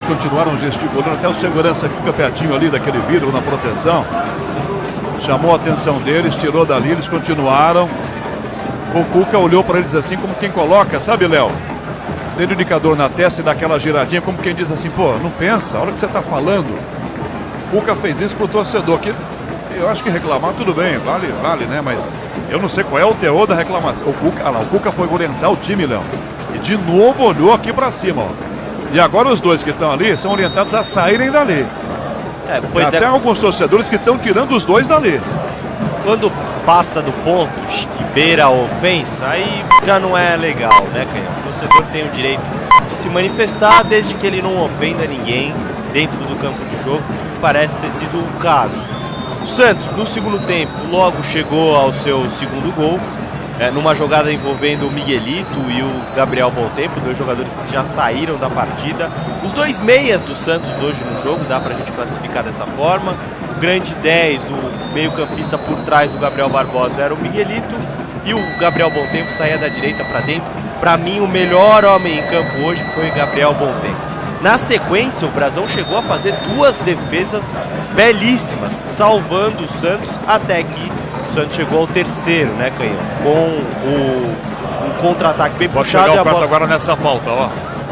continuaram gesticulando, até o segurança que fica pertinho ali daquele vidro na proteção. Chamou a atenção deles, tirou dali, eles continuaram. O Cuca olhou para eles assim como quem coloca, sabe, Léo? Tem o indicador na testa e dá aquela giradinha como quem diz assim, pô, não pensa, a hora que você está falando. O Cuca fez isso pro torcedor, que eu acho que reclamar tudo bem, vale, né? Mas eu não sei qual é o teor da reclamação. O Cuca foi orientar o time, Léo. E de novo olhou aqui para cima, ó. E agora os dois que estão ali são orientados a saírem dali. Tem alguns torcedores que estão tirando os dois dali. Quando passa do ponto e beira a ofensa, aí já não é legal, né, Canhão? O torcedor tem o direito de se manifestar desde que ele não ofenda ninguém dentro do campo de jogo. Parece ter sido o caso. O Santos, no segundo tempo, logo chegou ao seu segundo gol, numa jogada envolvendo o Miguelito e o Gabriel Bontempo, dois jogadores que já saíram da partida. Os dois meias do Santos hoje no jogo, dá pra gente classificar dessa forma. O grande 10, o meio-campista por trás do Gabriel Barbosa era o Miguelito e o Gabriel Bontempo saía da direita para dentro. Para mim, o melhor homem em campo hoje foi o Gabriel Bontempo. Na sequência, o Brazão chegou a fazer duas defesas belíssimas, salvando o Santos, até que o Santos chegou ao terceiro, né, Canhão? Com um contra-ataque bem puxado. E a bola agora nessa falta, ó.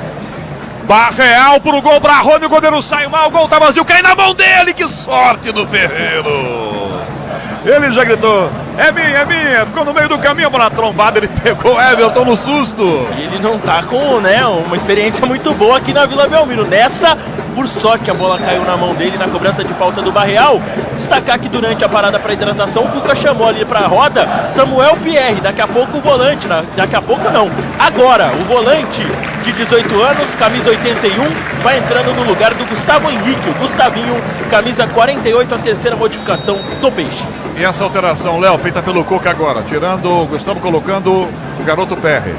Barreal pro gol, Brahone, o goleiro sai mal, o gol tá vazio, cai na mão dele, que sorte do Ferreiro. Ele já gritou, é minha, ficou no meio do caminho para a trombada, ele pegou o Everton no susto. E ele não tá com, né, uma experiência muito boa aqui na Vila Belmiro. Nessa, por sorte, a bola caiu na mão dele na cobrança de falta do Barreal. Destacar que durante a parada para hidratação, o Cuca chamou ali para a roda Samuel Pierre, daqui a pouco o volante, daqui a pouco não, agora o volante de 18 anos, camisa 81, vai entrando no lugar do Gustavo Henrique, o Gustavinho, camisa 48, a terceira modificação do Peixe. E essa alteração, Léo, feita pelo Cuca agora, tirando o Gustavo, colocando o garoto Pierre.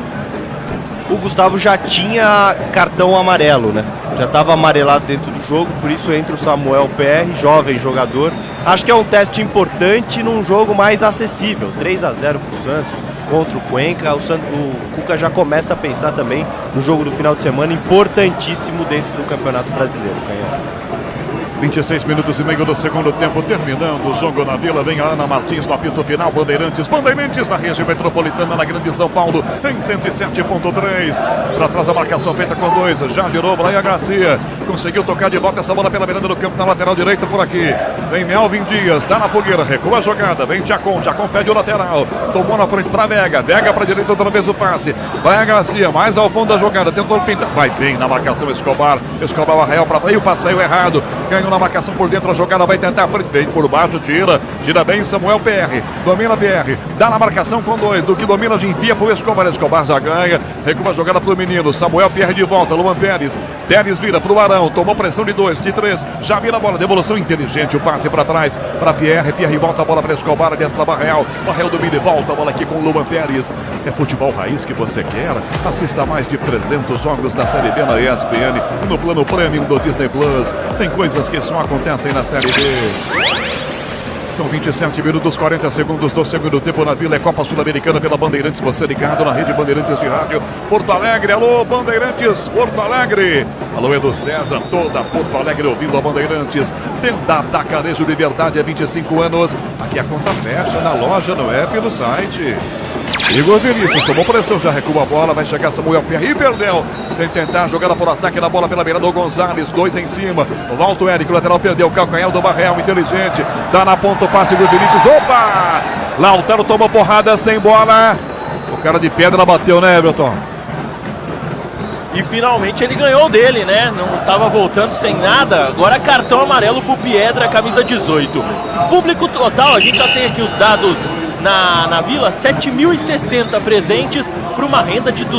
O Gustavo já tinha cartão amarelo, né? Já estava amarelado dentro do jogo, por isso entra o Samuel Pierre, jovem jogador. Acho que é um teste importante num jogo mais acessível. 3-0 para o Santos contra o Cuenca. O Cuca já começa a pensar também no jogo do final de semana, importantíssimo dentro do Campeonato Brasileiro, Canhão. 26 minutos e meio do segundo tempo, terminando o jogo na Vila. Vem a Ana Martins no apito final. Bandeirantes na região metropolitana, na Grande São Paulo, em 107.3. Para trás a marcação feita com dois. Já virou Brian Garcia. Conseguiu tocar de volta essa bola pela beirada do campo, na lateral direita por aqui. Vem Melvin Dias, dá na fogueira, recua a jogada. Vem Tchacon pede o lateral. Tomou na frente para Vega para a direita, outra vez o passe. Brian Garcia, mais ao fundo da jogada, tentou pintar. Vai bem na marcação Escobar o Arraial para aí, o passeio errado. Ganhou na marcação por dentro, a jogada vai tentar a frente, vem por baixo, tira bem Samuel Pierre, domina Pierre, dá na marcação com dois, do que domina de envia pro Escobar já ganha, recua a jogada pro menino, Samuel Pierre de volta, Luan Pérez vira pro Arão, tomou pressão de 2, de 3, já vira a bola, devolução inteligente, o passe para trás, para Pierre volta a bola para Escobar, desce para Barreal domina e volta a bola aqui com o Luan Pérez. É futebol raiz que você quer? Assista mais de 300 jogos da Série B na ESPN, no plano Premium do Disney Plus, tem coisas que só acontecem na Série B. São 27 minutos, 40 segundos do segundo tempo na Vila. É Copa Sul-Americana pela Bandeirantes. Você ligado na rede Bandeirantes de Rádio Porto Alegre. Alô, Bandeirantes, Porto Alegre. Alô, Edu César, toda Porto Alegre ouvindo a Bandeirantes. Tenda Atacarejo de Verdade há 25 anos. Aqui a conta fecha na loja, no app e no site. Igor Vinícius tomou pressão, já recua a bola, vai chegar Samuel Pierre e perdeu. Tem que tentar jogada por ataque na bola pela beirada do Gonzalez, 2 em cima. Volta o Érico, lateral perdeu, o calcanhar do Barreal, inteligente. Dá na ponta o passe do Vinícius, opa! Lautaro tomou porrada sem bola. O cara de pedra bateu, né, Everton? E finalmente ele ganhou dele, né? Não estava voltando sem nada. Agora cartão amarelo pro Piedra, camisa 18. Público total, a gente já tem aqui os dados na Vila, 7.060 presentes para uma renda de R$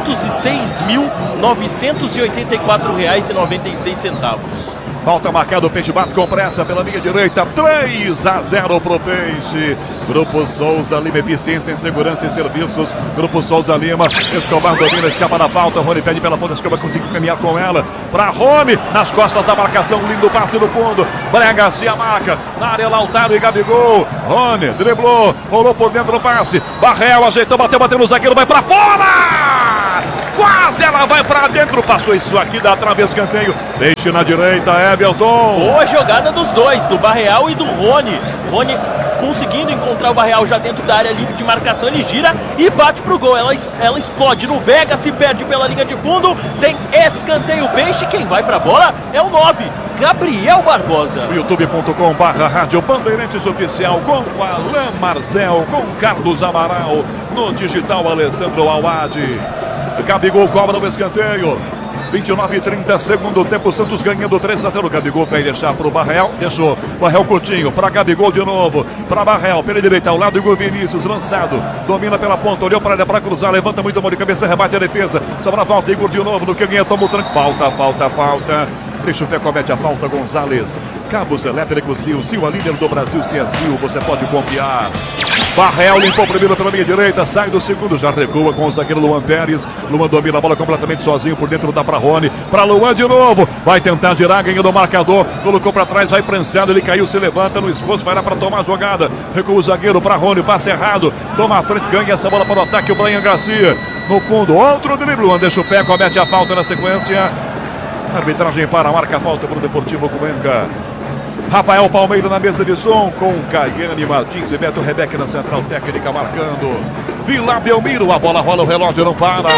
206.984,96. Falta marcada, o Peixe bate com pressa pela linha direita, 3-0 pro Peixe. Grupo Souza Lima, eficiência em segurança e serviços. Grupo Souza Lima, Escobar domina, escapa da falta. Rony pede pela ponta, Escobar conseguiu caminhar com ela. Para Rony, nas costas da marcação, lindo passe no fundo. Brian Garcia marca, na área Lautaro e Gabigol. Rony driblou, rolou por dentro do passe. Barreal ajeitou, bateu no zagueiro, vai para fora! quase ela vai pra dentro, passou isso aqui da trave, escanteio. Deixe na direita, Everton. Boa jogada dos dois, do Barreal e do Rony. Rony conseguindo encontrar o Barreal já dentro da área livre de marcação, ele gira e bate pro gol. Ela explode no Vega, se perde pela linha de fundo, tem escanteio Peixe. Quem vai pra bola é o 9, Gabriel Barbosa. youtube.com/rádio Bandeirantes Oficial, com Alain Marcel, com Carlos Amaral, no digital Alessandro Awad. Gabigol cobra no escanteio. 29:30, segundo tempo, Santos ganhando 3-0. Gabigol vai deixar para o Barreal, deixou. Barreal Coutinho, para Gabigol de novo, para Barreal, pela direita, ao lado, Igor Vinícius, lançado, domina pela ponta, olhou para a área para cruzar, levanta muito a mão de cabeça, rebate a defesa, sobra a volta, Igor de novo, no que ganha, toma o tranco, falta. Deixa o pé, comete a falta, Gonzalez. Cabos elétricos Sil, a líder do Brasil, se é Sil, você pode confiar. Barreal limpou primeiro pela linha direita, sai do segundo, já recua com o zagueiro Luan Pérez. Luan domina a bola completamente sozinho, por dentro dá para Rony, para Luan de novo, vai tentar girar, ganhou do marcador, colocou para trás, vai prensado, ele caiu, se levanta no esforço, vai lá para tomar a jogada, recua o zagueiro para Rony, passe errado, toma a frente, ganha essa bola para o ataque, o Brian Garcia, no fundo, outro drible, Luan deixa o pé, comete a falta na sequência, arbitragem para, marca a falta para o Deportivo Cuenca. Rafael Palmeiro na mesa de som, com Caiane Martins e Beto Rebeca na central técnica marcando. Vila Belmiro, a bola rola, o relógio não para.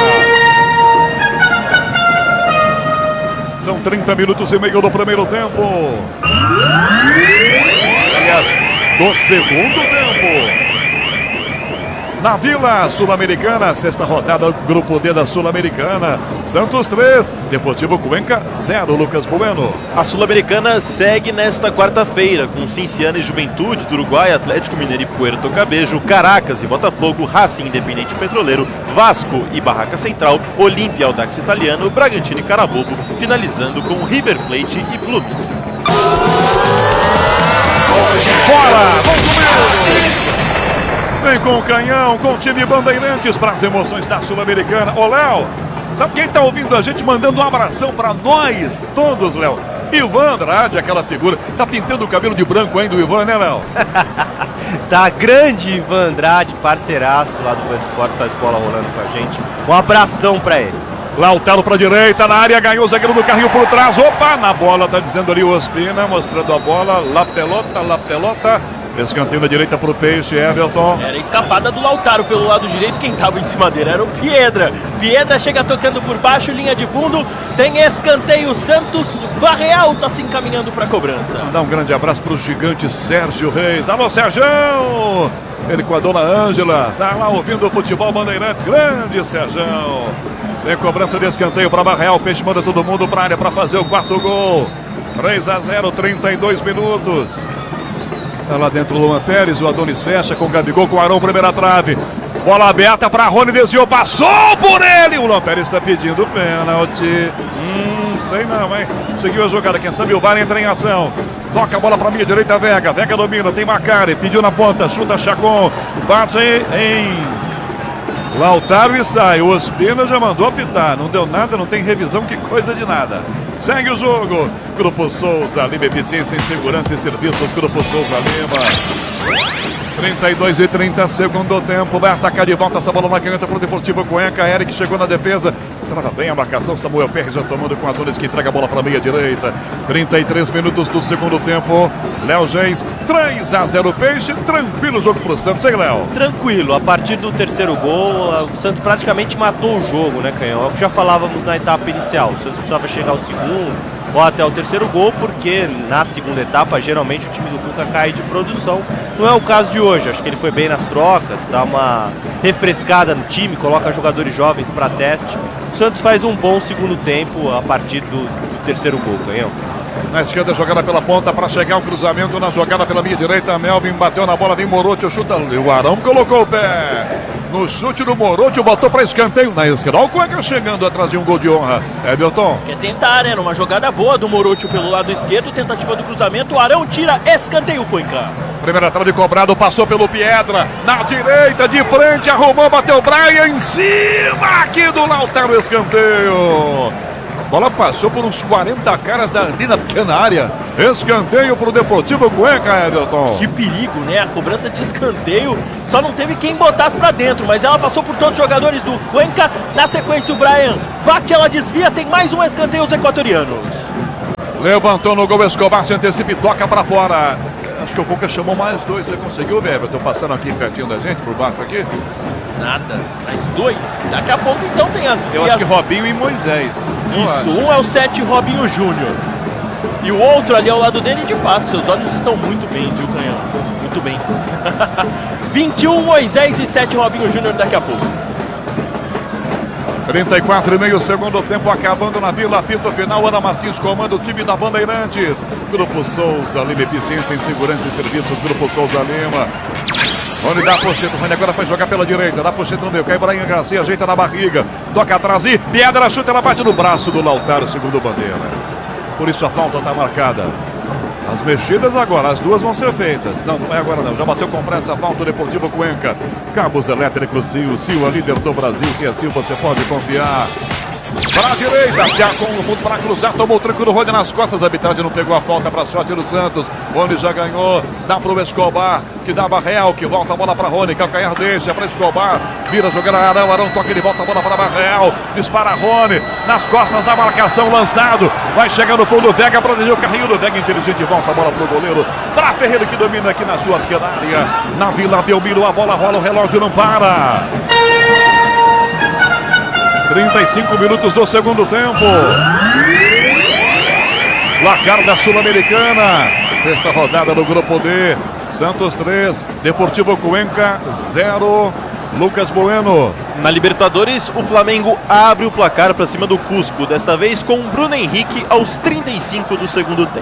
São 30 minutos e meio do primeiro tempo. Aliás, do segundo tempo. Na Vila Sul-Americana, sexta rodada, Grupo D da Sul-Americana. Santos 3, Deportivo Cuenca 0, Lucas Bueno. A Sul-Americana segue nesta quarta-feira, com Cinciano e Juventude do Uruguai, Atlético Mineiro e Puerto Cabello, Caracas e Botafogo, Racing Independente Petroleiro, Vasco e Barraca Central, Olímpia e Audax Italiano, Bragantino e Carabobo, finalizando com River Plate e Fluminense. Bora! Vamos Vem com o canhão, com o time Bandeirantes para as emoções da Sul-Americana. Ô, Léo, sabe quem tá ouvindo a gente mandando um abração para nós todos, Léo? Ivan Andrade, aquela figura. Tá pintando o cabelo de branco ainda o Ivan, né, Léo? Tá grande Ivan Andrade, parceiraço lá do Band Esportes, faz bola rolando com a gente. Um abração para ele. Lautaro para a direita, na área, ganhou o zagueiro do carrinho por trás. Opa, na bola, tá dizendo ali o Ospina, mostrando a bola. La pelota. Escanteio na direita para o Peixe, Everton. Era escapada do Lautaro pelo lado direito, quem estava em cima dele era o Piedra. Piedra chega tocando por baixo, linha de fundo, tem escanteio, Santos, Barreal está se encaminhando para a cobrança. Dá um grande abraço para o gigante Sérgio Reis. Alô, Sérgio! Ele com a dona Ângela, tá lá ouvindo o futebol Bandeirantes, grande Sérgio. Tem cobrança de escanteio para Barreal, o Peixe manda todo mundo para a área para fazer o quarto gol. 3-0, 32 minutos. Tá lá dentro o Luan Pérez, o Adonis fecha com o Gabigol, com o Arão, primeira trave. Bola aberta para Rony, desviou, passou por ele. O Luan Pérez está pedindo pênalti. Sei não, hein? Seguiu a jogada, quem sabe o VAR entra em ação. Toca a bola para a minha direita, Vega domina, tem Macari, pediu na ponta, chuta Chacon, bate em Lautaro e sai. O Ospina já mandou apitar, não deu nada, não tem revisão, que coisa de nada. Segue o jogo. Grupo Souza Lima, eficiência em segurança e serviços. Grupo Souza Lima. 32:30, segundo tempo. Vai atacar de volta essa bola na caneta para o Deportivo Cuenca. Eric chegou na defesa. Trava bem a marcação. Samuel Pérez já tomando com Adonis, que entrega a bola para a meia direita. 33 minutos do segundo tempo. Léo Gens, 3-0 Peixe. Tranquilo o jogo para o Santos, hein, Léo? Tranquilo. A partir do terceiro gol, o Santos praticamente matou o jogo, né, Canhão? É o que já falávamos na etapa inicial. O Santos precisava chegar ao segundo ou até o terceiro gol, porque na segunda etapa geralmente o time do Cuca cai de produção. Não é o caso de hoje, acho que ele foi bem nas trocas, dá uma refrescada no time, coloca jogadores jovens para teste. O Santos faz um bom segundo tempo a partir do terceiro gol, Canhão. Na esquerda, jogada pela ponta para chegar o cruzamento, na jogada pela minha direita, Melvin bateu na bola, vem Morocho, chuta, o Arão colocou o pé. No chute do Morocho, botou para escanteio na esquerda. Olha o Cuenca chegando atrás de um gol de honra. Everton. Quer tentar, né? Numa jogada boa do Morocho pelo lado esquerdo, tentativa do cruzamento, o Arão tira, escanteio, Cuenca. Primeira trave cobrado, passou pelo Piedra, na direita, de frente, arrumou, bateu o Brian em cima aqui do Lautaro, escanteio. Bola passou por uns 40 caras da Andina pequena área. Escanteio para o Deportivo Cuenca, Everton. Que perigo, né? A cobrança de escanteio só não teve quem botasse pra dentro, mas ela passou por todos os jogadores do Cuenca. Na sequência, o Brian bate, ela desvia, tem mais um escanteio os equatorianos. Levantou no gol, Escobar se antecipa e toca para fora. Acho que o Cuca chamou mais dois. Você conseguiu ver, Everton, passando aqui pertinho da gente, por baixo aqui? Nada, mais dois. Daqui a pouco então tem as... Eu acho que Robinho e Moisés. Isso, um é o 7, Robinho Júnior. E o outro ali ao lado dele, de fato, seus olhos estão muito bem, viu, Canhão? Muito bem. 21, Moisés e 7, Robinho Júnior daqui a pouco. 34,5 segundo tempo acabando na Vila. Apito final, Ana Martins comanda o time da Bandeirantes. Grupo Souza Lima, eficiência em segurança e serviços, Grupo Souza Lima. Rony dá a pocheta, o Rony agora vai jogar pela direita, dá a pocheta no meio, cai Brian Garcia, ajeita na barriga, toca atrás e pedra, chuta, ela bate no braço do Lautaro, segundo bandeira. Por isso a falta está marcada. As mexidas agora, as duas vão ser feitas. Não, não é agora não, já bateu com pressa a falta do Deportivo Cuenca. Cabos elétricos Sil, Sil é líder do Brasil, se é Sil você pode confiar. Para a direita, já com o fundo para cruzar, tomou o tranco do Rony nas costas, a arbitragem não pegou a falta para a sorte do Santos. Rony já ganhou, dá para o Escobar, que dá Barreal, que volta a bola para Rony, calcanhar deixa para Escobar, vira jogando Arão, Arão toca, ele volta a bola para Barreal, dispara Rony, nas costas da marcação, lançado, vai chegando no fundo, Vega, protegeu o carrinho do Vega, inteligente, volta a bola para o goleiro, para Ferreira que domina aqui na sua pequena área, na Vila Belmiro, a bola rola, o relógio não para. 35 minutos do segundo tempo. Placar da Sul-Americana. Sexta rodada do Grupo D. Santos 3, Deportivo Cuenca 0. Lucas Bueno. Na Libertadores, o Flamengo abre o placar para cima do Cusco. Desta vez com Bruno Henrique aos 35 do segundo tempo.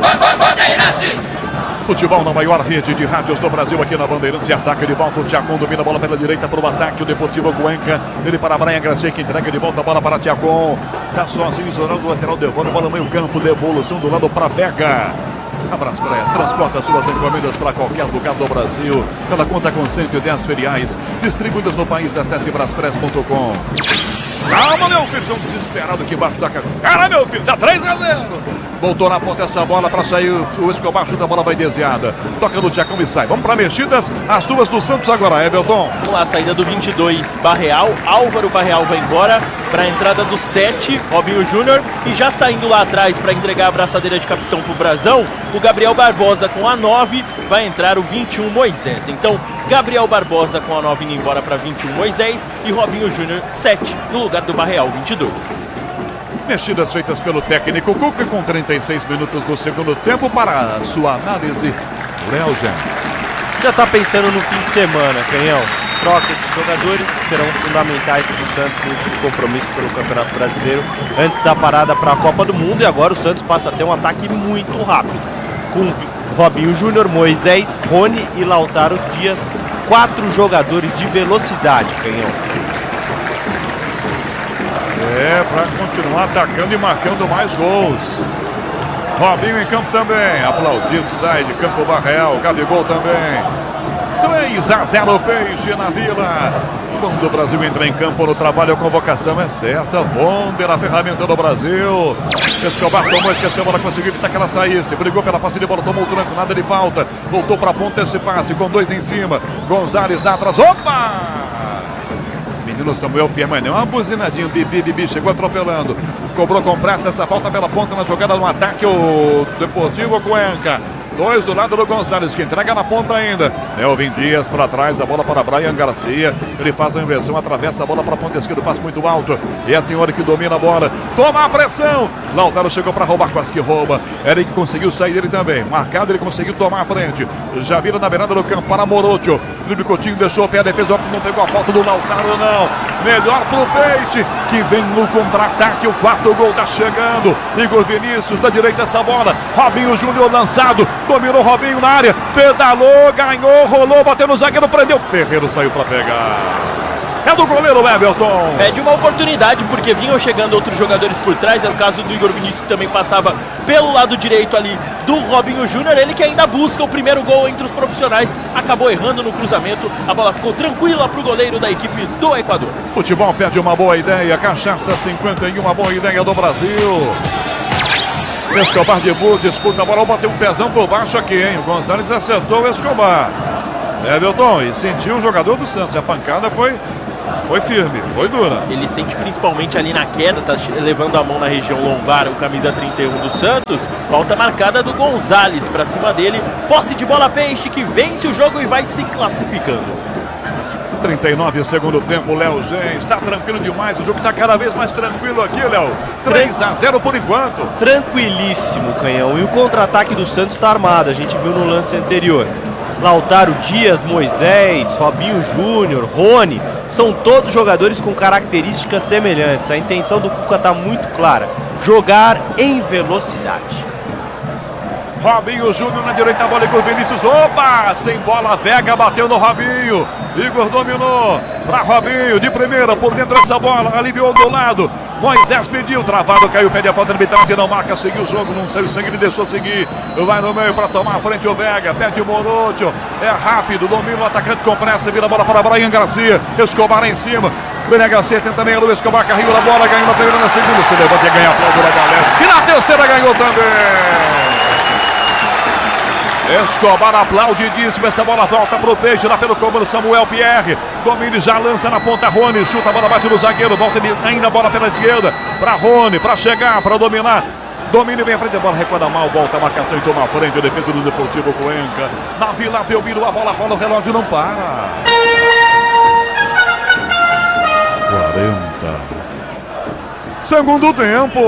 Futebol na maior rede de rádios do Brasil aqui na Bandeirantes. E ataque de volta, o Thiacon domina a bola pela direita para o ataque, o Deportivo Cuenca. Ele para Brian Garcia que entrega de volta a bola para Thiacon. Tá sozinho, isolando o lateral, devolve a bola no meio campo, devolução do lado para Vega. A Braspress transporta suas encomendas para qualquer lugar do Brasil. Ela conta com 110 filiais distribuídas no país. Acesse braspress.com. Calma, meu filho, tão desesperado aqui embaixo da cara. Cara, meu filho, tá 3-0. Voltou na ponta essa bola para sair. O Escobar chuta, a bola vai desviada. Toca no Thiacão e sai. Vamos para mexidas. As duas do Santos agora, Everton. Vamos lá, saída do 22, Barreal. Álvaro Barreal vai embora para a entrada do 7, Robinho Júnior. E já saindo lá atrás para entregar a abraçadeira de capitão pro Brasão, o Gabriel Barbosa com a 9. Vai entrar o 21, Moisés. Então, Gabriel Barbosa com a 9 indo embora para 21, Moisés. E Robinho Júnior 7 no lugar do Barreal 22. Mexidas feitas pelo técnico Cuca com 36 minutos do segundo tempo. Para a sua análise, Léo James. Já tá pensando no fim de semana, Canhão. Troca esses jogadores que serão fundamentais para o Santos no último compromisso pelo Campeonato Brasileiro antes da parada para a Copa do Mundo. E agora o Santos passa a ter um ataque muito rápido com Robinho Júnior, Moisés, Rony e Lautaro Dias. 4 jogadores de velocidade, Canhão. Para continuar atacando e marcando mais gols. Robinho em campo também. Aplaudido, sai de campo Barreal. Gabigol também. 3-0 Peixe na Vila. Quando o Brasil entra em campo no trabalho, a convocação é certa. Wonder, a ferramenta do Brasil. Escobar tomou, esqueceu a bola, conseguiu evitar que ela saísse. Brigou pela passe de bola, tomou o tranco, nada de falta. Voltou para a ponta esse passe com 2 em cima. Gonzalez dá atrás. Opa! Menino Samuel Pierre, uma buzinadinha, Bibi, chegou atropelando. Cobrou com pressa essa falta pela ponta na jogada no ataque, o Deportivo Cuenca. 2 do lado do Gonzalez, que entrega na ponta ainda. Melvin Dias para trás, a bola para Brian Garcia. Ele faz a inversão, atravessa a bola para a ponta esquerda, passe muito alto. E a senhora que domina a bola, toma a pressão. Lautaro chegou para roubar, quase que rouba. Eric conseguiu sair dele também. Marcado, ele conseguiu tomar a frente. Já vira na beirada do campo para Morocho. Felipe Coutinho deixou o pé, a defesa não pegou a falta do Lautaro, não. Melhor pro Peixe, que vem no contra-ataque. O 4º gol tá chegando. Igor Vinícius, da direita essa bola. Robinho Júnior lançado. Dominou Robinho na área, pedalou, ganhou, rolou, bateu no zagueiro, prendeu. Ferreiro saiu para pegar. é do goleiro Everton. Pede uma oportunidade, porque vinham chegando outros jogadores por trás. É o caso do Igor Vinícius, que também passava pelo lado direito ali do Robinho Júnior. Ele que ainda busca o primeiro gol entre os profissionais. Acabou errando no cruzamento. A bola ficou tranquila para o goleiro da equipe do Equador. Futebol pede uma boa ideia. Cachaça 51, uma boa ideia do Brasil. Escobar de Burro, disputa a bola, bateu um pezão por baixo aqui, hein? O Gonzalez acertou o Escobar. Everton, e sentiu o jogador do Santos. A pancada foi firme, foi dura. Ele sente principalmente ali na queda, tá levando a mão na região lombar, o camisa 31 do Santos. Falta marcada do Gonzalez pra cima dele. Posse de bola Peixe, que vence o jogo e vai se classificando. 39 segundo tempo, Léo Gens está tranquilo demais, o jogo está cada vez mais tranquilo aqui, Léo. 3-0 por enquanto. Tranquilíssimo, Canhão. E o contra-ataque do Santos está armado, a gente viu no lance anterior. Lautaro Dias, Moisés, Robinho Júnior, Rony, são todos jogadores com características semelhantes. A intenção do Cuca está muito clara, jogar em velocidade. Robinho Júnior na direita, a bola Igor Vinícius, opa, sem bola, Vega bateu no Robinho, Igor dominou para Robinho, de primeira, por dentro essa bola, aliviou do lado, Moisés pediu, travado, caiu, pede a falta de arbitragem, não marca, seguiu o jogo, não saiu sangue, ele deixou seguir, vai no meio para tomar a frente o Vega, pede o Morocho, é rápido, domina o atacante com pressa, vira a bola para Brian Garcia, Escobar em cima, Brian Garcia tenta meia, Luiz Escobar carregou a bola, ganhou na primeira, na segunda, se levanta e ganha a aplauso da galera, e na terceira ganhou também. Escobar aplaudidíssimo, essa bola volta pro Peixe, lá pelo comando Samuel Pierre, domine, já lança na ponta Rony, chuta a bola, bate no zagueiro, volta ainda a bola pela esquerda, para Rony, para chegar, para dominar, domine vem à frente, a bola recuada mal, volta a marcação e toma a frente, a defesa do Deportivo Cuenca, na Vila Belmiro, a bola rola, o relógio não para. 40. Segundo tempo.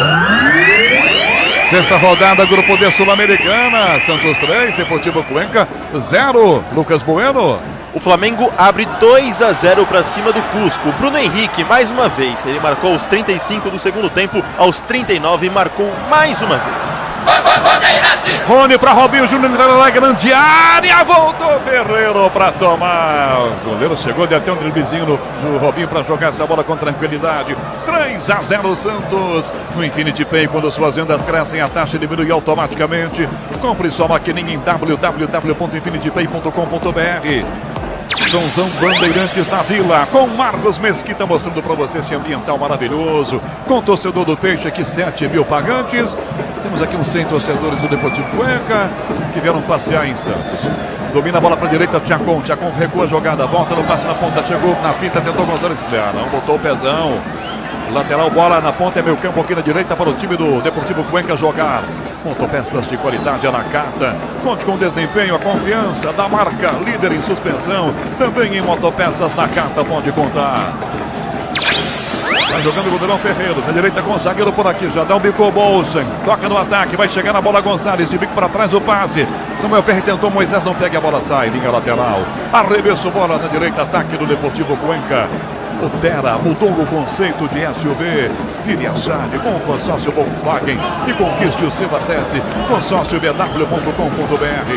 Sexta rodada, Grupo D Sul-Americana, Santos 3, Deportivo Cuenca 0. Lucas Bueno. O Flamengo abre 2-0 para cima do Cusco. O Bruno Henrique, mais uma vez, ele marcou aos 35 do segundo tempo, aos 39 marcou mais uma vez. Rony para Robinho Júnior, na grande área, voltou Ferreiro para tomar. O goleiro chegou, deu até um driblezinho no Robinho para jogar essa bola com tranquilidade. 3-0 Santos. No Infinity Pay, quando suas vendas crescem, a taxa diminui automaticamente. Compre sua maquininha em www.infinitypay.com.br. Sãozão Bandeirantes na Vila, com Marcos Mesquita mostrando para você esse ambiental maravilhoso. Com o torcedor do Peixe aqui, 7 mil pagantes. Temos aqui uns 100 torcedores do Deportivo Cuenca que vieram passear em Santos. Domina a bola para a direita, Tchacon recua a jogada, volta no passe na ponta, chegou na pinta, tentou Gonzalez. Não, botou o pezão. Lateral, bola na ponta, é meio campo aqui na direita para o time do Deportivo Cuenca jogar. Motopeças de qualidade à la carta. Conte com o desempenho, a confiança da marca líder em suspensão. Também em motopeças na carta, pode contar. Vai jogando o goleirão Ferreiro, na direita com o zagueiro por aqui, já dá o bico ao Bolsen, toca no ataque, vai chegar na bola Gonzalez, de bico para trás o passe, Samuel Pierre tentou, Moisés não pega, a bola sai, linha lateral, arremesso, bola na direita, ataque do Deportivo Cuenca. O Terra mudou o conceito de SUV. Vire a chave com o consórcio Volkswagen e conquiste o seu. Acesse consórciobw.com.br.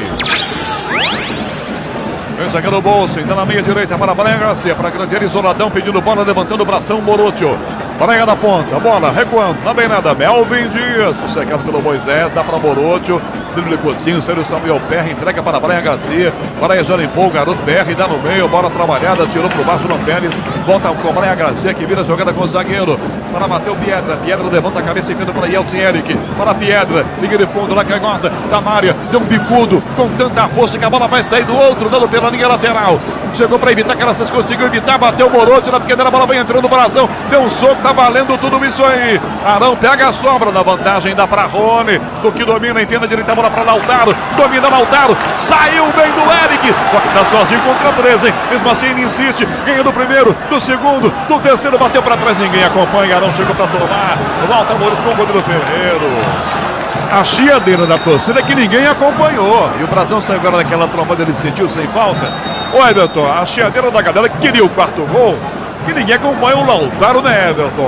Vem zagueiro Bolsa, ainda na meia direita para Brian Garcia, para a grande área, isoladão, pedindo bola, levantando o bração, Morocho. Brian na ponta, bola, recuando, na beirada, Melvin Dias, secado pelo Moisés, dá para Morocho. Drible curtinho, saiu Samuel Pierre, entrega para Brian Garcia. Brian já limpou o garoto Pierre, dá no meio, bola trabalhada, tirou para o baixo no Pérez. Volta com o Brian Garcia, que vira a jogada com o zagueiro. Para Mateu Piedra, Piedra levanta a cabeça e fica para Yeltsin Eric. Para Piedra, liga de fundo, lá canhota da Mária, deu um bicudo com tanta força que a bola vai sair do outro, dando pela linha lateral. Chegou para evitar, Caraças conseguiu evitar, bateu o Morocho na pequena, a bola vai entrando no brasão, deu um soco, tá valendo tudo isso aí. Arão pega a sobra, na vantagem dá para Rony, do que domina, enfia na direita, a bola para Lautaro, domina Lautaro, saiu bem do Eric, só que tá sozinho contra 13, hein? Mesmo assim ele insiste, ganha do primeiro, do segundo, do terceiro, bateu para trás, ninguém acompanha, Arão chegou para tomar, volta Morocho com o goleiro Ferreiro. A chiadeira da torcida que ninguém acompanhou. E o Brasão saiu agora daquela tromba dele, sentiu sem falta. Ô Everton, a chiadeira da galera que queria o quarto gol, que ninguém acompanha o Lautaro, né, Everton?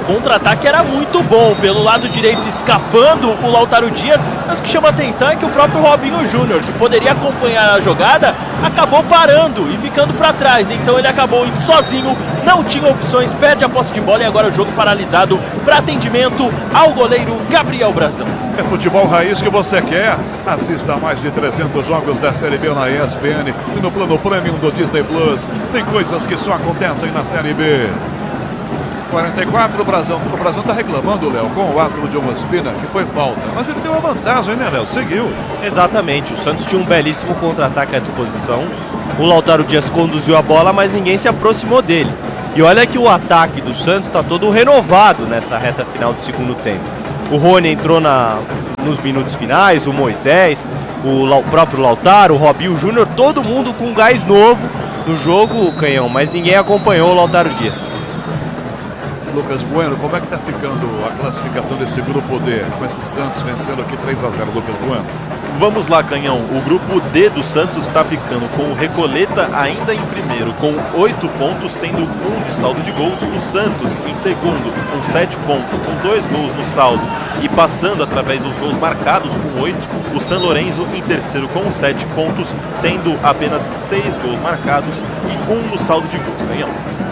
contra-ataque era muito bom, pelo lado direito escapando o Lautaro Dias, mas o que chama atenção é que o próprio Robinho Júnior, que poderia acompanhar a jogada, acabou parando e ficando para trás, então ele acabou indo sozinho, não tinha opções, perde a posse de bola e agora o jogo paralisado para atendimento ao goleiro Gabriel Brazão. É futebol raiz que você quer? Assista a mais de 300 jogos da Série B na ESPN e no plano Premium do Disney Plus. Tem coisas que só acontecem na Série B. 44, o Brazão está reclamando, Léo, com o árbitro de Ospina, que foi falta. Mas ele deu uma vantagem, né, Léo? Seguiu. Exatamente, o Santos tinha um belíssimo contra-ataque à disposição. O Lautaro Dias conduziu a bola, mas ninguém se aproximou dele. E olha que o ataque do Santos está todo renovado nessa reta final do segundo tempo. O Rony entrou nos minutos finais, o Moisés, o próprio Lautaro, o Robinho Júnior, todo mundo com gás novo no jogo, Canhão, mas ninguém acompanhou o Lautaro Dias. Lucas Bueno, como é que está ficando a classificação desse grupo D? Com esse Santos vencendo aqui 3-0, Lucas Bueno. Vamos lá, Canhão. O grupo D do Santos está ficando com o Recoleta ainda em primeiro, com 8 pontos, tendo 1 de saldo de gols. O Santos em segundo, com 7 pontos, com 2 gols no saldo e passando através dos gols marcados com 8. O San Lorenzo em terceiro com 7 pontos, tendo apenas 6 gols marcados e 1 no saldo de gols, Canhão.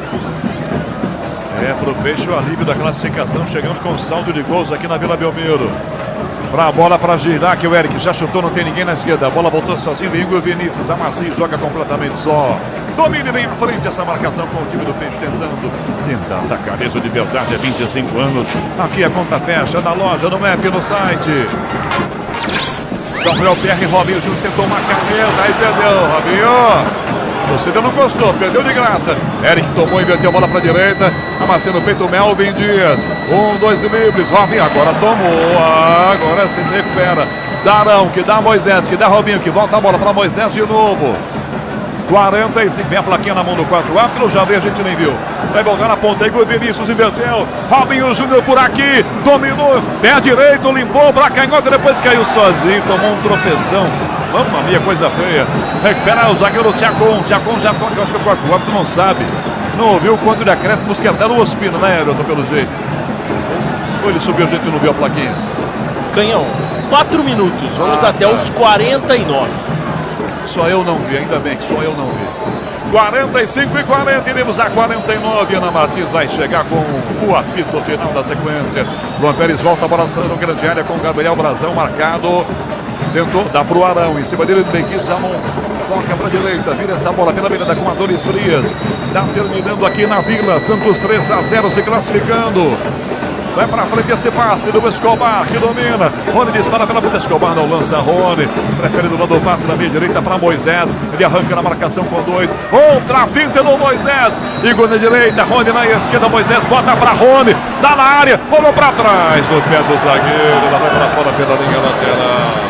É, pro Peixe o alívio da classificação, chegando com saldo de gols aqui na Vila Belmiro. Pra bola para girar, que o Eric já chutou, não tem ninguém na esquerda. A bola voltou sozinho, vem o Vinícius, Amaci joga completamente só. Domínio vem à frente essa marcação com o time do Peixe tentando a cabeça de verdade há 25 anos. Aqui a conta fecha na loja, no app, no site. Samuel Pierre, Robinho Júnior tentou uma caneta, aí perdeu, Robinho. Você não gostou, perdeu de graça. Eric tomou, inverteu a bola para a direita. Amassando o peito, Melvin Dias. 1, 2 livres. Robinho agora tomou. Agora sim se recupera. Darão, que dá Moisés, que dá Robinho, que volta a bola para Moisés de novo. 45, vem a plaquinha na mão do 4 árbitro, já veio, a gente nem viu. Vai voltar na ponta, Igor Vinícius inverteu. Robinho Júnior por aqui, dominou, pé direito, limpou para canhota, depois caiu sozinho, tomou um tropeção. Mamma mia, coisa feia. Recupera o zagueiro Thiagon já toca, eu acho que o 4 árbitro não sabe. Não ouviu quanto de acréscimos que até no Ospina, né, Everton, pelo jeito. Ou ele subiu, a gente não viu a plaquinha. Canhão, 4 minutos, vamos até os 49. Só eu não vi, ainda bem que só eu não vi. 45 e 40, iremos a 49. Ana Martins vai chegar com o apito final da sequência. Luan Pérez volta a bola no grande área com Gabriel Brazão marcado. Tentou, dá pro Arão, em cima dele, Beguizamon. Toca para a direita, vira essa bola pela beirada com Adonis Frias. Está terminando aqui na Vila. Santos 3-0 se classificando. Vai para frente esse passe do Escobar, que domina. Rony dispara pela ponta, Escobar não lança Rony. Prefere do lado do passe na meia direita para Moisés. Ele arranca na marcação com 2. Outra finta do Moisés. Igor na direita, Rony na esquerda. Moisés bota para Rony. Dá na área, rolou para trás no pé do zagueiro. Ela vai para fora pela linha lateral.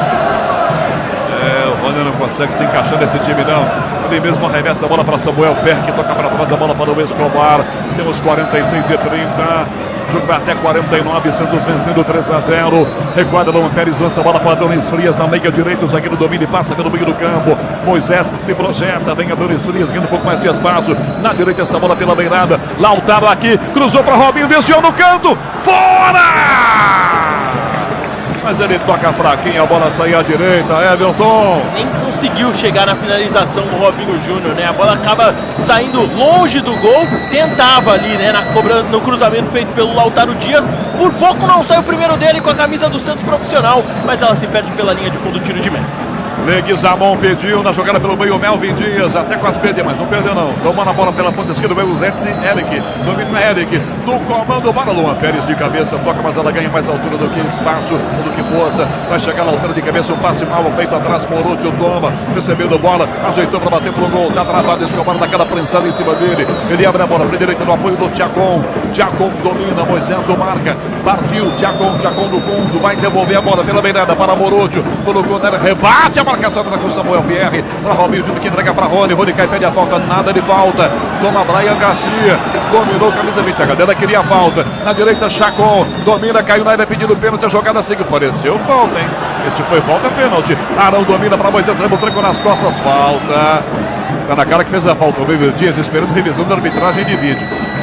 O Rony não consegue se encaixar nesse time, não. Ele mesmo arremessa a bola para Samuel Pierre, que toca para trás a bola para o Escobar. Temos 46 e 30. Jogo vai até 49, Santos vencendo 3-0. Recuada, Luan Pérez lança a bola para Adonis Frias na meia direita. O zagueiro domina e passa pelo meio do campo. Moisés se projeta, vem Adonis Frias ganhando um pouco mais de espaço. Na direita, essa bola pela beirada. Lautaro aqui, cruzou para Robinho, desviou no canto. Fora! Mas ele toca fraquinho, a bola sai à direita, Everton. Nem conseguiu chegar na finalização do Robinho Júnior, né? A bola acaba saindo longe do gol, tentava ali, né? No cruzamento feito pelo Lautaro Dias. Por pouco não sai o primeiro dele com a camisa do Santos profissional, mas ela se perde pela linha de fundo, tiro de meta. Leguizamon pediu na jogada pelo meio, Melvin Dias, até quase perdeu, mas não perdeu não. Tomando a bola pela ponta esquerda, veio o Zetz e Eric. Domínio é Eric, do comando para Luan Pérez de cabeça, toca, mas ela ganha mais altura do que espaço, do que força. Vai chegar na altura de cabeça, um passe mal feito atrás, Morúcio toma, recebendo bola, ajeitou para bater pro gol, tá travado, Escobar daquela prensada em cima dele. Ele abre a bola para a direita no apoio do Thiagon. Thiagon domina, Moisés o marca, partiu, Thiagon do fundo, vai devolver a bola pela beirada para Morúcio, colocou nela, rebate a marcação com Samuel Pierre, para Robinho Júnior que entrega para Rony, Rony cai, pede a falta, nada de falta, toma Brian Garcia, dominou camisa 20, a galera queria a falta, na direita Chacon, domina, caiu na área pedindo pênalti, a jogada seguiu, pareceu falta, hein? Esse foi falta, pênalti, Arão domina para Moisés, rebotranco nas costas, falta, tá na cara que fez a falta, o David Dias esperando revisão da arbitragem de vídeo.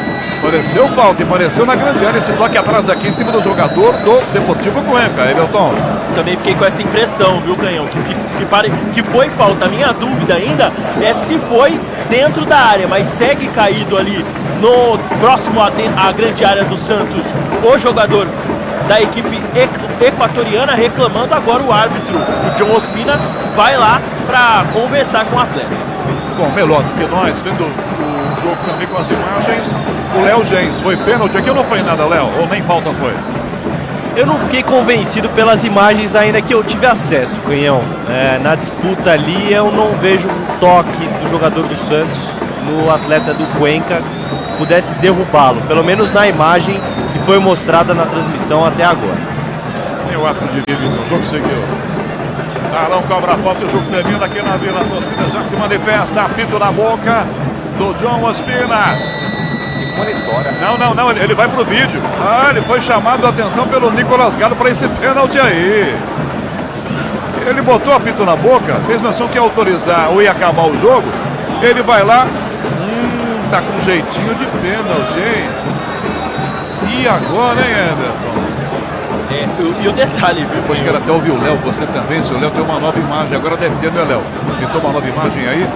Pareceu falta e pareceu na grande área esse toque atrás aqui em cima do jogador do Deportivo Cuenca, Everton. Também fiquei com essa impressão, viu, Canhão? Que foi falta. A minha dúvida ainda é se foi dentro da área, mas segue caído ali no próximo à grande área do Santos o jogador da equipe equatoriana, reclamando. Agora o árbitro, o John Ospina, vai lá para conversar com o atleta. Bom, melhor do que nós, vendo o jogo também com as imagens, o Léo Gens, foi pênalti aqui ou não foi nada, Léo? Ou nem falta foi? Eu não fiquei convencido pelas imagens ainda que eu tive acesso, Canhão. Na disputa ali eu não vejo um toque do jogador do Santos no atleta do Cuenca que pudesse derrubá-lo, pelo menos na imagem que foi mostrada na transmissão até agora. E o ato de vídeo, então, o jogo seguiu. Arão cobra a falta e o jogo termina aqui na Vila. A torcida já se manifesta, apito na boca do John Ospina. Monitora. Não, ele vai pro vídeo. Ele foi chamado a atenção pelo Nicolas Galo para esse pênalti aí. Ele botou apito na boca, fez menção que ia autorizar ou ia acabar o jogo. Ele vai lá, tá com jeitinho de pênalti, hein? E agora, hein, Anderson? E o detalhe, viu? Depois quero até ouvir o Léo, você também, se o Léo tem uma nova imagem, agora deve ter, né, Léo? Pintou uma nova imagem aí?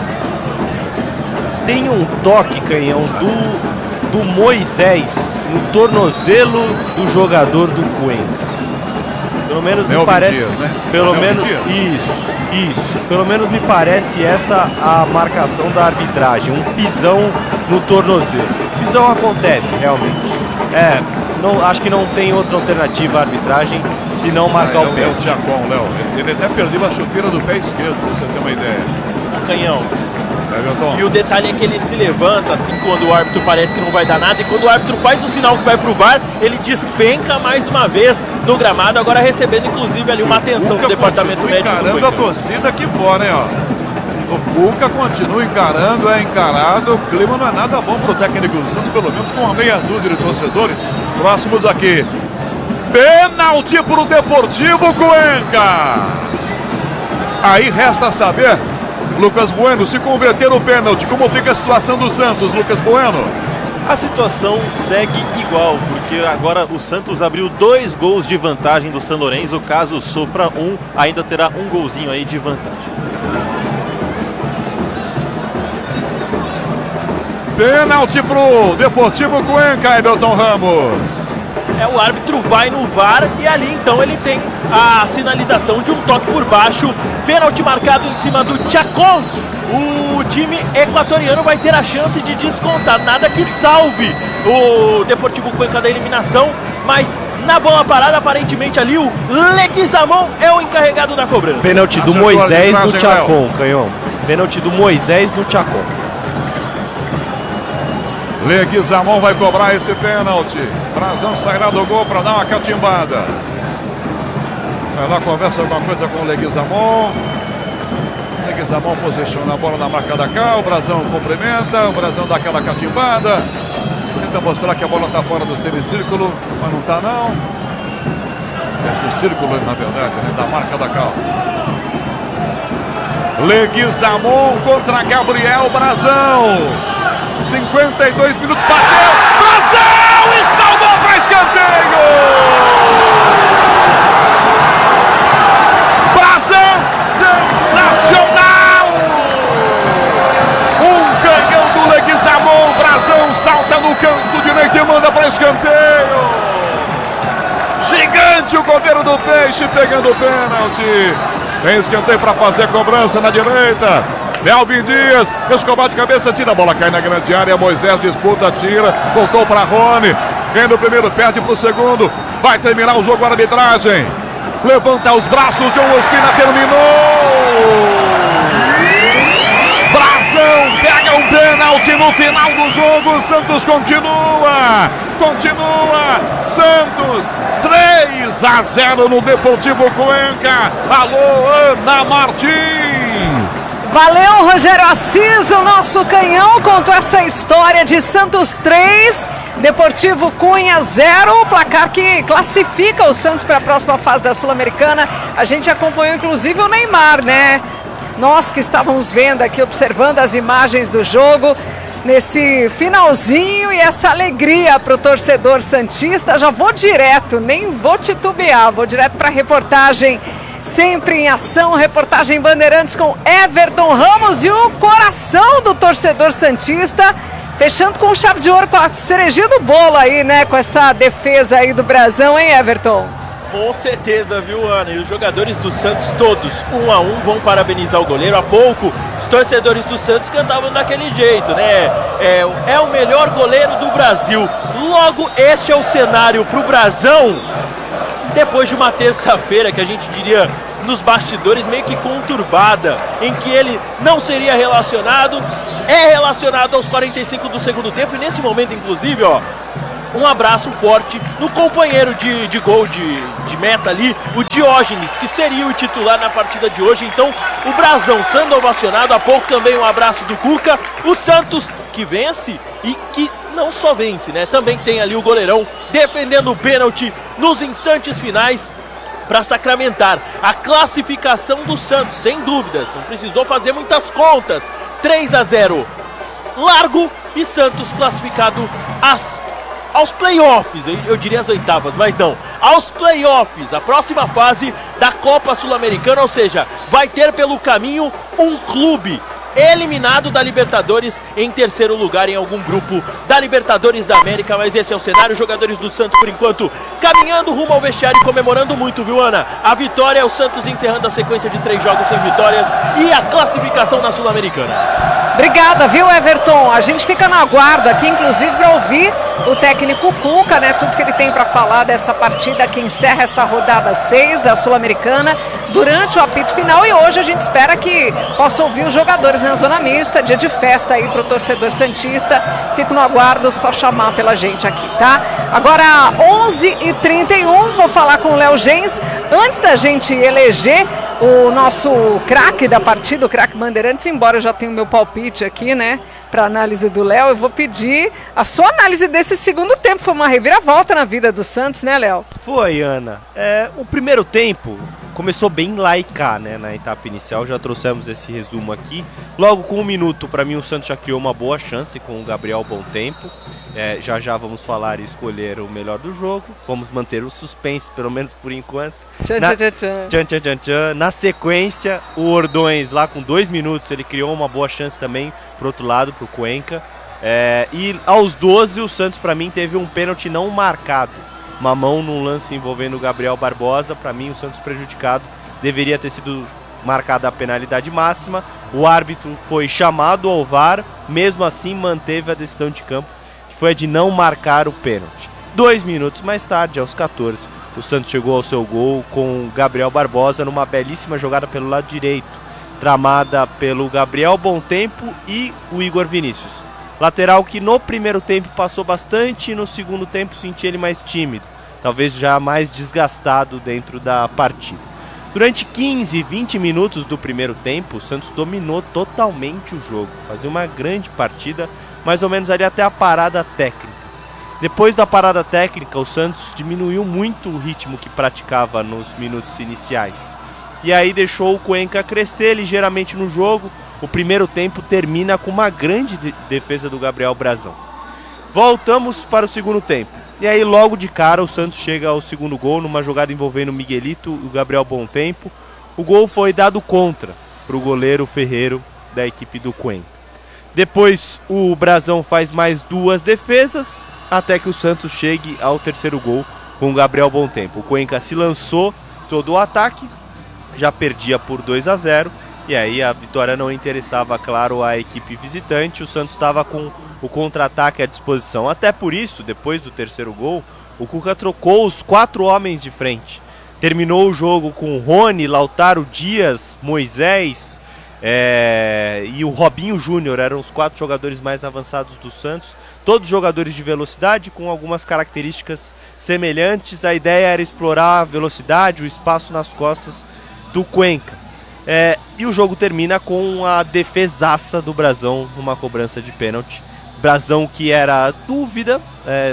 Tem um toque, Canhão, do Moisés no tornozelo do jogador do Cuenca. Pelo menos me parece. Dias, né? Pelo menos isso. Pelo menos me parece essa a marcação da arbitragem. Um pisão no tornozelo. Pisão acontece, realmente. Não, acho que não tem outra alternativa à arbitragem se não marcar o pé. É o Tchacon, Léo. Ele até perdeu a chuteira do pé esquerdo, pra você ter uma ideia. Canhão. E o detalhe é que ele se levanta assim quando o árbitro parece que não vai dar nada, e quando o árbitro faz o sinal que vai pro VAR, ele despenca mais uma vez no gramado, agora recebendo inclusive ali uma atenção do departamento médico. Encarando a torcida aqui fora, hein, ó. O Cuca continua encarando, é encarado. O clima não é nada bom pro técnico do Santos, pelo menos com uma meia dúzia de torcedores próximos aqui. Pênalti pro Deportivo Cuenca. Aí resta saber, Lucas Bueno, se converter no pênalti, como fica a situação do Santos, Lucas Bueno? A situação segue igual, porque agora o Santos abriu 2 gols de vantagem do São Lourenço. Caso sofra um, ainda terá um golzinho aí de vantagem. Pênalti pro Deportivo Cuenca, Everton Ramos. O árbitro vai no VAR e ali então ele tem a sinalização de um toque por baixo. Pênalti marcado em cima do Chacon. O time equatoriano vai ter a chance de descontar. Nada que salve o Deportivo Cuenca da eliminação, mas na bola parada, aparentemente ali o Leguizamon é o encarregado da cobrança. Pênalti do Moisés no Chacon, Canhão. Pênalti do Moisés no Chacon. Leguizamon vai cobrar esse pênalti. Brazão sairá do gol para dar uma catimbada. Vai lá, conversa alguma coisa com o Leguizamon. Leguizamon posiciona a bola na marca da cá. O Brazão cumprimenta. O Brazão dá aquela catimbada. Tenta mostrar que a bola está fora do semicírculo, mas não está não. Dentro do círculo, na verdade, né, da marca da cá. Leguizamon contra Gabriel Brazão. 52 minutos, bateu, Brazão, espalmou para escanteio! Brazão, sensacional! Um canhão do Leguizamon, Brazão salta no canto direito e manda para escanteio! Gigante o goleiro do Peixe pegando o pênalti. Tem escanteio para fazer a cobrança na direita. Melvin Dias, Escobar de cabeça, tira a bola, cai na grande área. Moisés disputa, tira, voltou para Rony. Vem no primeiro, perde para o segundo. Vai terminar o jogo, a arbitragem. Levanta os braços, John Ospina terminou. Brazão pega um pênalti no final do jogo. O Santos continua. Santos 3-0 no Deportivo Cuenca. Alô, Ana Martins. Valeu, Rogério Assis, o nosso canhão contou essa história de Santos 3, Deportivo Cunha 0, o placar que classifica o Santos para a próxima fase da Sul-Americana. A gente acompanhou inclusive o Neymar, né? Nós que estávamos vendo aqui, observando as imagens do jogo. nesse finalzinho e essa alegria para o torcedor santista. Já vou direto, nem vou titubear, vou direto para a reportagem Sempre em Ação, reportagem Bandeirantes com Everton Ramos e o coração do torcedor santista, fechando com chave de ouro, com a cerejinha do bolo aí, né, com essa defesa aí do Brasão, hein, Everton? Com certeza, viu, Ana? E os jogadores do Santos todos, 1 a 1, vão parabenizar o goleiro. Há pouco, os torcedores do Santos cantavam daquele jeito, né? É o melhor goleiro do Brasil. Logo, este é o cenário pro Brasão, depois de uma terça-feira que a gente diria nos bastidores meio que conturbada, em que ele não seria relacionado, é relacionado aos 45 do segundo tempo, e nesse momento, inclusive, ó, um abraço forte no companheiro de gol de meta ali, o Diógenes, que seria o titular na partida de hoje. Então, o Brasão sendo ovacionado, há pouco também um abraço do Cuca, o Santos que vence e que não só vence, né? Também tem ali o goleirão defendendo o pênalti nos instantes finais para sacramentar a classificação do Santos, sem dúvidas, não precisou fazer muitas contas. 3 a 0, largo, e Santos classificado aos playoffs, eu diria as oitavas, mas não, aos playoffs, a próxima fase da Copa Sul-Americana, ou seja, vai ter pelo caminho um clube eliminado da Libertadores em terceiro lugar em algum grupo da Libertadores da América. Mas esse é o cenário, os jogadores do Santos por enquanto caminhando rumo ao vestiário e comemorando muito, viu, Ana? A vitória, o Santos encerrando a sequência de 3 jogos sem vitórias e a classificação na Sul-Americana. Obrigada, viu, Everton? A gente fica no aguardo aqui, inclusive, para ouvir o técnico Cuca, né? Tudo que ele tem para falar dessa partida que encerra essa rodada 6 da Sul-Americana durante o apito final. E hoje a gente espera que possa ouvir os jogadores na zona mista, dia de festa aí para o torcedor santista. Fico no aguardo, só chamar pela gente aqui, tá? Agora, 11h31, vou falar com o Léo Gens. Antes da gente eleger o nosso craque da partida, o craque Bandeirantes, embora eu já tenha o meu palpite aqui, né, para análise do Léo, eu vou pedir a sua análise desse segundo tempo. Foi uma reviravolta na vida do Santos, né, Léo? Foi, Ana. O primeiro tempo começou bem lá e cá, né, na etapa inicial. Já trouxemos esse resumo aqui. Logo com 1 minuto, para mim, o Santos já criou uma boa chance com o Gabriel Bom Tempo. Já vamos falar e escolher o melhor do jogo. Vamos manter o suspense, pelo menos por enquanto. Na sequência, o Ordões, lá com 2 minutos, ele criou uma boa chance também pro outro lado, pro Cuenca. E aos 12, o Santos, para mim, teve um pênalti não marcado. Uma mão num lance envolvendo o Gabriel Barbosa. Para mim, o Santos prejudicado. Deveria ter sido marcada a penalidade máxima. O árbitro foi chamado ao VAR. Mesmo assim, manteve a decisão de campo, que foi a de não marcar o pênalti. 2 minutos mais tarde, aos 14, o Santos chegou ao seu gol com o Gabriel Barbosa numa belíssima jogada pelo lado direito, tramada pelo Gabriel Bom Tempo e o Igor Vinícius. Lateral que no primeiro tempo passou bastante e no segundo tempo senti ele mais tímido, talvez já mais desgastado dentro da partida. Durante 15, 20 minutos do primeiro tempo, o Santos dominou totalmente o jogo, fazia uma grande partida, mais ou menos ali até a parada técnica. Depois da parada técnica, o Santos diminuiu muito o ritmo que praticava nos minutos iniciais. E aí deixou o Cuenca crescer ligeiramente no jogo. O primeiro tempo termina com uma grande defesa do Gabriel Brasão. Voltamos para o segundo tempo. E aí logo de cara o Santos chega ao segundo gol numa jogada envolvendo o Miguelito e o Gabriel Bom Tempo. O gol foi dado contra para o goleiro Ferreiro da equipe do Cuenca. Depois o Brasão faz mais 2 defesas até que o Santos chegue ao terceiro gol com o Gabriel Bom Tempo. O Cuenca se lançou todo o ataque, já perdia por 2 a 0 e aí a vitória não interessava, claro, a equipe visitante. O Santos estava com o contra-ataque à disposição. Até por isso, depois do terceiro gol, o Cuca trocou os 4 homens de frente. Terminou o jogo com Rony, Lautaro Dias, Moisés e o Robinho Júnior. Eram os 4 jogadores mais avançados do Santos. Todos jogadores de velocidade com algumas características semelhantes. A ideia era explorar a velocidade, o espaço nas costas do Cuenca. E o jogo termina com a defesaça do Brasão numa cobrança de pênalti. Brasão que era dúvida,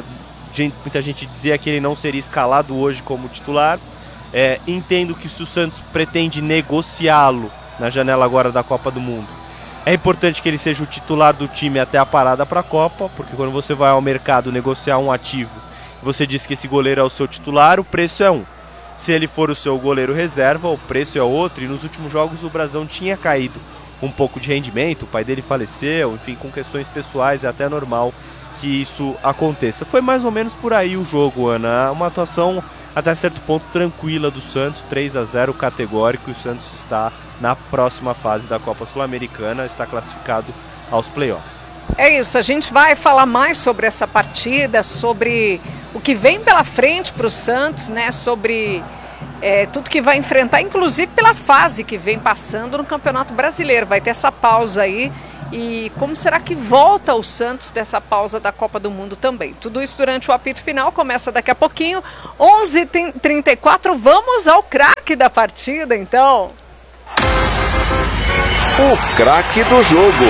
muita gente dizia que ele não seria escalado hoje como titular. Entendo que se o Santos pretende negociá-lo na janela agora da Copa do Mundo, É importante que ele seja o titular do time até a parada para a Copa, porque quando você vai ao mercado negociar um ativo e você diz que esse goleiro é o seu titular, o preço é um. Se ele for o seu goleiro reserva, o preço é outro. E nos últimos jogos o Brasão tinha caído um pouco de rendimento, o pai dele faleceu, enfim, com questões pessoais, é até normal que isso aconteça. Foi mais ou menos por aí o jogo, Ana. Uma atuação até certo ponto tranquila do Santos, 3-0 categórico, e o Santos está na próxima fase da Copa Sul-Americana, está classificado aos playoffs. É isso, a gente vai falar mais sobre essa partida, sobre o que vem pela frente para o Santos, né? Sobre tudo que vai enfrentar, inclusive pela fase que vem passando no Campeonato Brasileiro. Vai ter essa pausa aí. E como será que volta o Santos dessa pausa da Copa do Mundo também? Tudo isso durante o apito final, começa daqui a pouquinho, 11h34. Vamos ao craque da partida, então. O craque do jogo.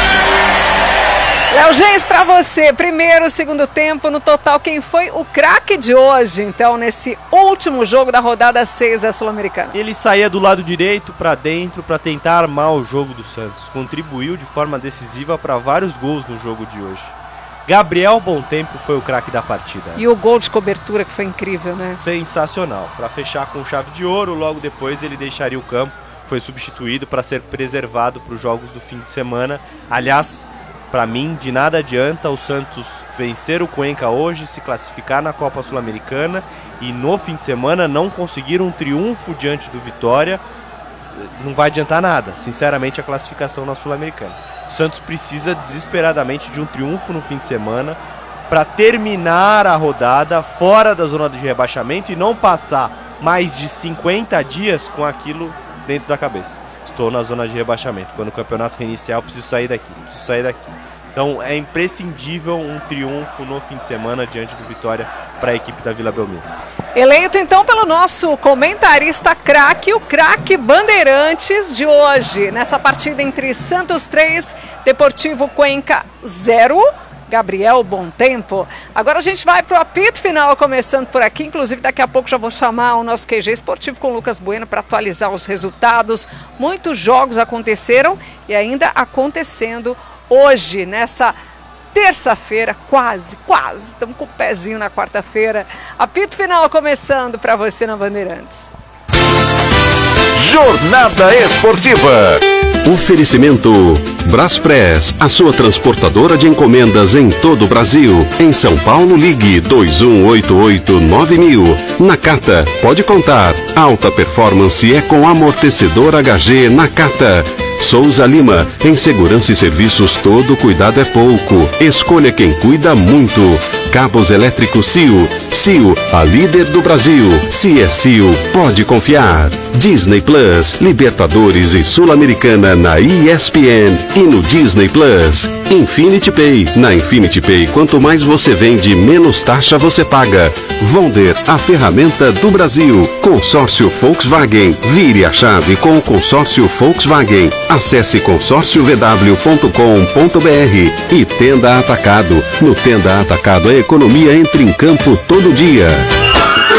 Léo Gens, para você, primeiro, segundo tempo, no total, quem foi o craque de hoje, então, nesse último jogo da rodada 6 da Sul-Americana? Ele saía do lado direito para dentro para tentar armar o jogo do Santos. Contribuiu de forma decisiva para vários gols no jogo de hoje. Gabriel Bontempo foi o craque da partida. E o gol de cobertura que foi incrível, né? Sensacional. Para fechar com chave de ouro, logo depois ele deixaria o campo. Foi substituído para ser preservado para os jogos do fim de semana. Aliás, para mim, de nada adianta o Santos vencer o Cuenca hoje, se classificar na Copa Sul-Americana e no fim de semana não conseguir um triunfo diante do Vitória. Não vai adiantar nada, sinceramente, a classificação na Sul-Americana. O Santos precisa desesperadamente de um triunfo no fim de semana para terminar a rodada fora da zona de rebaixamento e não passar mais de 50 dias com aquilo dentro da cabeça. Estou na zona de rebaixamento. Quando o campeonato reiniciar, eu preciso sair daqui. Então é imprescindível um triunfo no fim de semana diante do Vitória para a equipe da Vila Belmiro. Eleito então pelo nosso comentarista craque, o craque Bandeirantes de hoje, nessa partida entre Santos 3, Deportivo Cuenca 0. Gabriel Bontempo. Agora a gente vai para o apito final, começando por aqui. Inclusive, daqui a pouco já vou chamar o nosso QG esportivo com o Lucas Bueno para atualizar os resultados. Muitos jogos aconteceram e ainda acontecendo hoje, nessa terça-feira, quase, estamos com o pezinho na quarta-feira. Apito final começando para você na Bandeirantes. Jornada Esportiva. Oferecimento Braspress, a sua transportadora de encomendas em todo o Brasil. Em São Paulo, ligue 2188-9000. Nakata, pode contar. Alta performance é com amortecedor HG Nakata. Souza Lima, em segurança e serviços todo cuidado é pouco. Escolha quem cuida muito. Cabos elétricos CIO. CIO, a líder do Brasil. Se é CIO, pode confiar. Disney Plus, Libertadores e Sul-Americana na ESPN e no Disney Plus. Infinity Pay. Na Infinity Pay, quanto mais você vende, menos taxa você paga. Vonder, a ferramenta do Brasil. Consórcio Volkswagen. Vire a chave com o consórcio Volkswagen. Acesse consórciovw.com.br e Tenda Atacado. No Tenda Atacado, a economia entra em campo todo dia.